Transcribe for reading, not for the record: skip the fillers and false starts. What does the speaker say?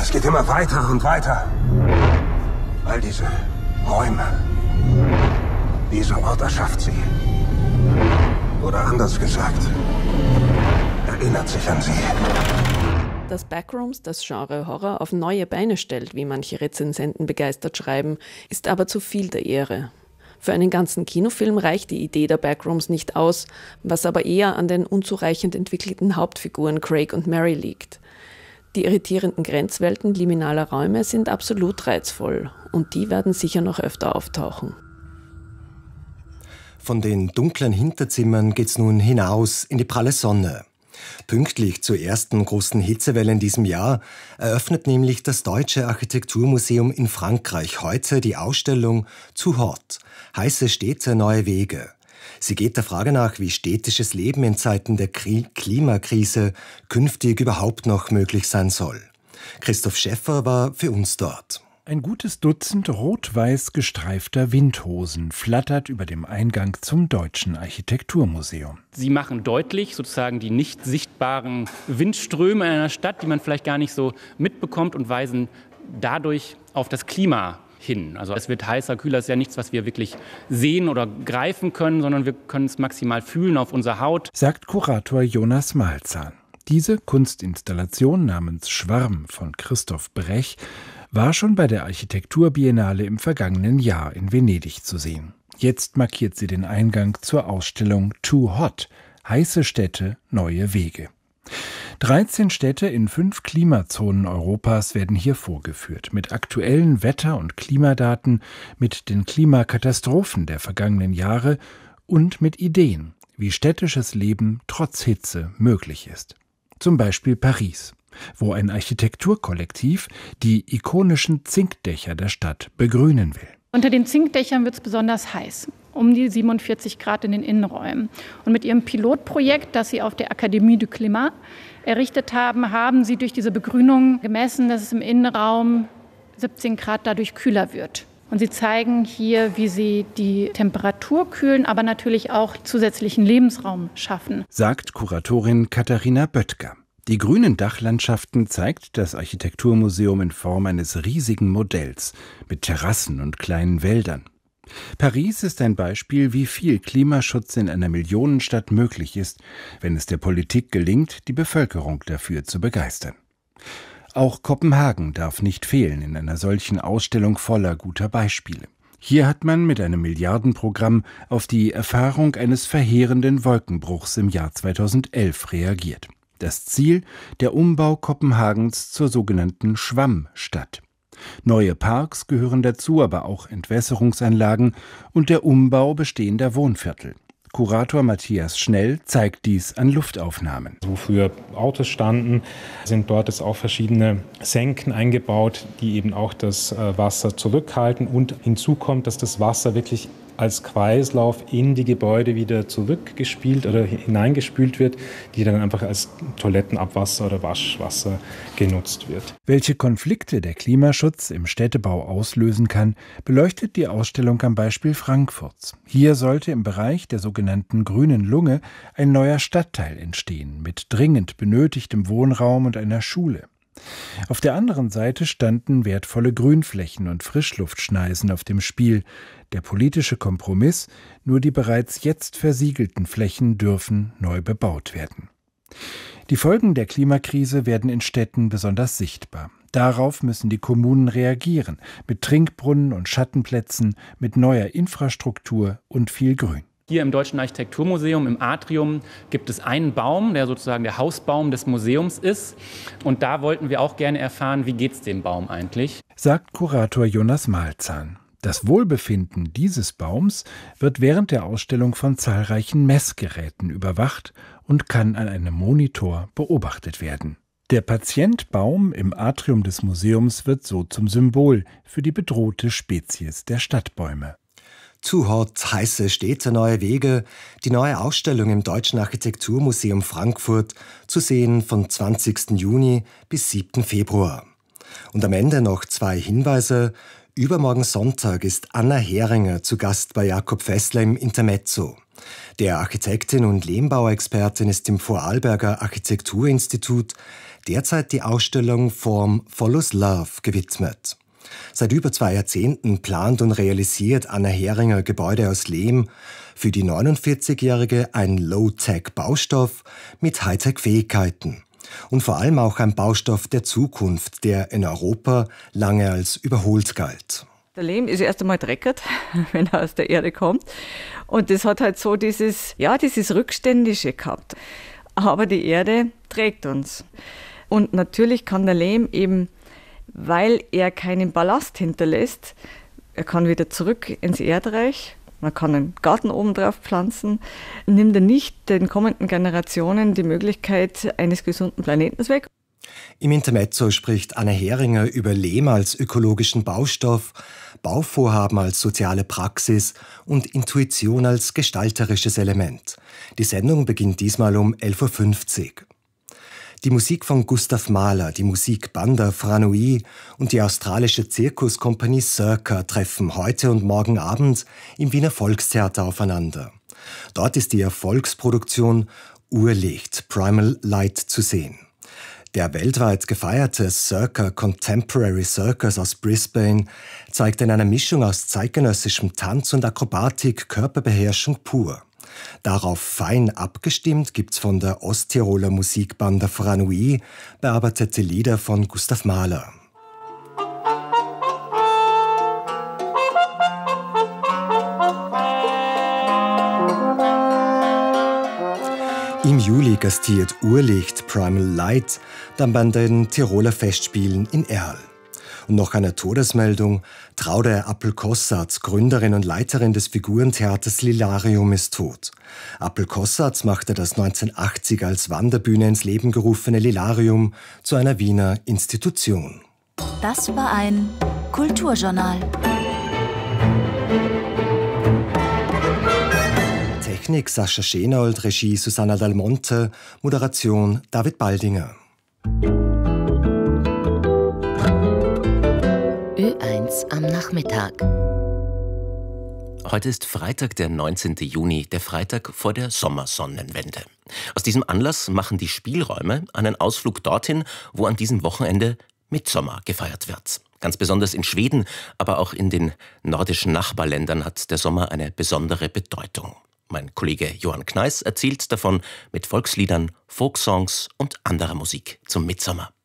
Es geht immer weiter und weiter. All diese Räume. Dieser Ort erschafft sie. Oder anders gesagt, erinnert sich an sie. Dass Backrooms das Genre Horror auf neue Beine stellt, wie manche Rezensenten begeistert schreiben, ist aber zu viel der Ehre. Für einen ganzen Kinofilm reicht die Idee der Backrooms nicht aus, was aber eher an den unzureichend entwickelten Hauptfiguren Craig und Mary liegt. Die irritierenden Grenzwelten liminaler Räume sind absolut reizvoll und die werden sicher noch öfter auftauchen. Von den dunklen Hinterzimmern geht's nun hinaus in die pralle Sonne. Pünktlich zur ersten großen Hitzewelle in diesem Jahr eröffnet nämlich das Deutsche Architekturmuseum in Frankreich heute die Ausstellung Too Hot – heiße Städte, neue Wege. Sie geht der Frage nach, wie städtisches Leben in Zeiten der Klimakrise künftig überhaupt noch möglich sein soll. Christoph Schäffer war für uns dort. Ein gutes Dutzend rot-weiß gestreifter Windhosen flattert über dem Eingang zum Deutschen Architekturmuseum. Sie machen deutlich sozusagen die nicht sichtbaren Windströme in einer Stadt, die man vielleicht gar nicht so mitbekommt, und weisen dadurch auf das Klima hin. Also es wird heißer, kühler, ist ja nichts, was wir wirklich sehen oder greifen können, sondern wir können es maximal fühlen auf unserer Haut. Sagt Kurator Jonas Malzahn. Diese Kunstinstallation namens Schwarm von Christoph Brech war schon bei der Architekturbiennale im vergangenen Jahr in Venedig zu sehen. Jetzt markiert sie den Eingang zur Ausstellung Too Hot – heiße Städte, neue Wege. 13 Städte in 5 Klimazonen Europas werden hier vorgeführt, mit aktuellen Wetter- und Klimadaten, mit den Klimakatastrophen der vergangenen Jahre und mit Ideen, wie städtisches Leben trotz Hitze möglich ist. Zum Beispiel Paris, wo ein Architekturkollektiv die ikonischen Zinkdächer der Stadt begrünen will. Unter den Zinkdächern wird es besonders heiß, um die 47 Grad in den Innenräumen. Und mit ihrem Pilotprojekt, das sie auf der Académie du Climat errichtet haben, haben sie durch diese Begrünung gemessen, dass es im Innenraum 17 Grad dadurch kühler wird. Und sie zeigen hier, wie sie die Temperatur kühlen, aber natürlich auch zusätzlichen Lebensraum schaffen. Sagt Kuratorin Katharina Böttger. Die grünen Dachlandschaften zeigt das Architekturmuseum in Form eines riesigen Modells mit Terrassen und kleinen Wäldern. Paris ist ein Beispiel, wie viel Klimaschutz in einer Millionenstadt möglich ist, wenn es der Politik gelingt, die Bevölkerung dafür zu begeistern. Auch Kopenhagen darf nicht fehlen in einer solchen Ausstellung voller guter Beispiele. Hier hat man mit einem Milliardenprogramm auf die Erfahrung eines verheerenden Wolkenbruchs im Jahr 2011 reagiert. Das Ziel, der Umbau Kopenhagens zur sogenannten Schwammstadt. Neue Parks gehören dazu, aber auch Entwässerungsanlagen und der Umbau bestehender Wohnviertel. Kurator Matthias Schnell zeigt dies an Luftaufnahmen. Wo früher Autos standen, sind dort jetzt auch verschiedene Senken eingebaut, die eben auch das Wasser zurückhalten. Und hinzu kommt, dass das Wasser wirklich als Kreislauf in die Gebäude wieder zurückgespielt oder hineingespült wird, die dann einfach als Toilettenabwasser oder Waschwasser genutzt wird. Welche Konflikte der Klimaschutz im Städtebau auslösen kann, beleuchtet die Ausstellung am Beispiel Frankfurts. Hier sollte im Bereich der sogenannten grünen Lunge ein neuer Stadtteil entstehen, mit dringend benötigtem Wohnraum und einer Schule. Auf der anderen Seite standen wertvolle Grünflächen und Frischluftschneisen auf dem Spiel. Der politische Kompromiss: nur die bereits jetzt versiegelten Flächen dürfen neu bebaut werden. Die Folgen der Klimakrise werden in Städten besonders sichtbar. Darauf müssen die Kommunen reagieren, mit Trinkbrunnen und Schattenplätzen, mit neuer Infrastruktur und viel Grün. Hier im Deutschen Architekturmuseum im Atrium gibt es einen Baum, der sozusagen der Hausbaum des Museums ist. Und da wollten wir auch gerne erfahren, wie geht es dem Baum eigentlich? Sagt Kurator Jonas Malzahn. Das Wohlbefinden dieses Baums wird während der Ausstellung von zahlreichen Messgeräten überwacht und kann an einem Monitor beobachtet werden. Der Patientbaum im Atrium des Museums wird so zum Symbol für die bedrohte Spezies der Stadtbäume. Too Hot – heiße Städte, neue Wege, die neue Ausstellung im Deutschen Architekturmuseum Frankfurt, zu sehen von 20. Juni bis 7. Februar. Und am Ende noch 2 Hinweise. Übermorgen Sonntag ist Anna Heringer zu Gast bei Jakob Fessler im Intermezzo. Der Architektin und Lehmbauexpertin ist im Vorarlberger Architekturinstitut derzeit die Ausstellung Form follows Love gewidmet. Seit über 2 Jahrzehnten plant und realisiert Anna Heringer Gebäude aus Lehm, für die 49-Jährige ein Low-Tech-Baustoff mit Hightech-Fähigkeiten. Und vor allem auch ein Baustoff der Zukunft, der in Europa lange als überholt galt. Der Lehm ist erst einmal dreckig, wenn er aus der Erde kommt. Und das hat halt so dieses Rückständische gehabt. Aber die Erde trägt uns. Und natürlich kann der Lehm eben, weil er keinen Ballast hinterlässt, er kann wieder zurück ins Erdreich. Man kann einen Garten oben drauf pflanzen, nimmt er nicht den kommenden Generationen die Möglichkeit eines gesunden Planeten weg. Im Intermezzo spricht Anna Heringer über Lehm als ökologischen Baustoff, Bauvorhaben als soziale Praxis und Intuition als gestalterisches Element. Die Sendung beginnt diesmal um 11.50 Uhr. Die Musik von Gustav Mahler, die Musikbanda Franui und die australische Zirkuskompanie Circa treffen heute und morgen Abend im Wiener Volkstheater aufeinander. Dort ist die Erfolgsproduktion Urlicht, Primal Light zu sehen. Der weltweit gefeierte Circa Contemporary Circus aus Brisbane zeigt in einer Mischung aus zeitgenössischem Tanz und Akrobatik Körperbeherrschung pur. Darauf fein abgestimmt gibt's von der Osttiroler Musikbanda Franui bearbeitete Lieder von Gustav Mahler. Im Juli gastiert Urlicht Primal Light dann bei den Tiroler Festspielen in Erl. Und noch eine Todesmeldung: Traude Appel-Kossatz, Gründerin und Leiterin des Figurentheaters Lilarium, ist tot. Appel-Kossatz machte das 1980 als Wanderbühne ins Leben gerufene Lilarium zu einer Wiener Institution. Das war ein Kulturjournal. Technik Sascha Schenold, Regie Susanna Dal Monte, Moderation David Baldinger. Ö1 am Nachmittag. Heute ist Freitag, der 19. Juni, der Freitag vor der Sommersonnenwende. Aus diesem Anlass machen die Spielräume einen Ausflug dorthin, wo an diesem Wochenende Mittsommer gefeiert wird. Ganz besonders in Schweden, aber auch in den nordischen Nachbarländern hat der Sommer eine besondere Bedeutung. Mein Kollege Johann Kneiss erzählt davon mit Volksliedern, Folksongs und anderer Musik zum Mittsommer.